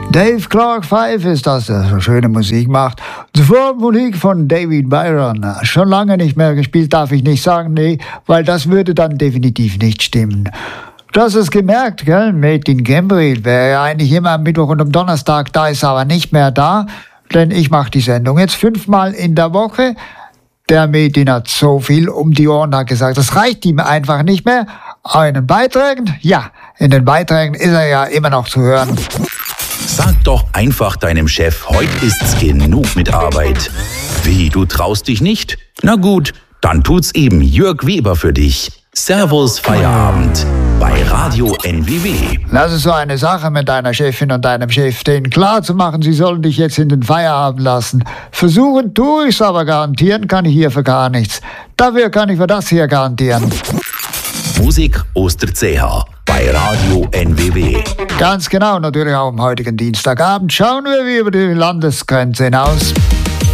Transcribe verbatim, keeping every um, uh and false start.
Dave Clark Five ist das, der so schöne Musik macht. Zuvor Musik von David Byron. Schon lange nicht mehr gespielt, darf ich nicht sagen, nee, weil das würde dann definitiv nicht stimmen. Du hast es gemerkt, gell? Made in Cambril wäre ja eigentlich immer am Mittwoch und am Donnerstag da, ist aber nicht mehr da, denn ich mache die Sendung jetzt fünfmal in der Woche. Der Medin hat so viel um die Ohren, hat gesagt, das reicht ihm einfach nicht mehr. Aber in den Beiträgen, ja, in den Beiträgen ist er ja immer noch zu hören. Sag doch einfach deinem Chef, heute ist's genug mit Arbeit. Wie, du traust dich nicht? Na gut, dann tut's eben Jörg Weber für dich. Servus Feierabend bei Radio N W W. Das ist so eine Sache mit deiner Chefin und deinem Chef, denen klar zu machen, sie sollen dich jetzt in den Feierabend lassen. Versuchen tue ich's, aber garantieren kann ich hierfür gar nichts. Dafür kann ich für das hier garantieren. Musik Oster-C H bei Radio N W W. Ganz genau, natürlich auch am heutigen Dienstagabend schauen wir wie über die Landesgrenze hinaus.